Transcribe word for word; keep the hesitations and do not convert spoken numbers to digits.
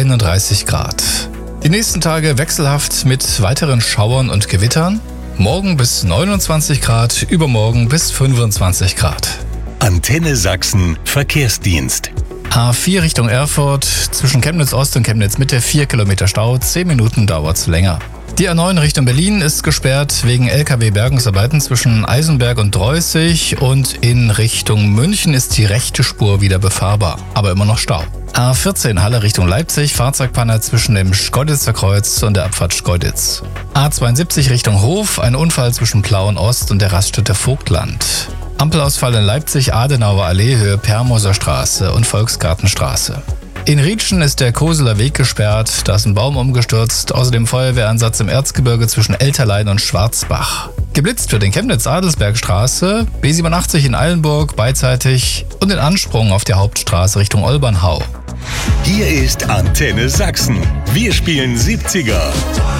einunddreißig Grad. Die nächsten Tage wechselhaft mit weiteren Schauern und Gewittern. Morgen bis neunundzwanzig Grad, übermorgen bis fünfundzwanzig Grad. Antenne Sachsen Verkehrsdienst. A vier Richtung Erfurt, zwischen Chemnitz Ost und Chemnitz Mitte vier Kilometer Stau, zehn Minuten dauert's länger. Die A neun Richtung Berlin ist gesperrt wegen L K W-Bergungsarbeiten zwischen Eisenberg und Dreußig und in Richtung München ist die rechte Spur wieder befahrbar, aber immer noch Stau. A vierzehn Halle Richtung Leipzig, Fahrzeugpanne zwischen dem Schkeuditzer Kreuz und der Abfahrt Schkeuditz. A zweiundsiebzig Richtung Hof, ein Unfall zwischen Plauen Ost und der Raststätte Vogtland. Ampelausfall in Leipzig, Adenauer Allee, Höhe Permoser Straße und Volksgartenstraße. In Rietschen ist der Koseler Weg gesperrt, da ist ein Baum umgestürzt, außerdem Feuerwehreinsatz im Erzgebirge zwischen Elterlein und Schwarzbach. Geblitzt wird in Chemnitz-Adelsbergstraße, B siebenundachtzig in Eilenburg beidseitig und in Ansprung auf der Hauptstraße Richtung Olbernhau. Hier ist Antenne Sachsen. Wir spielen siebziger.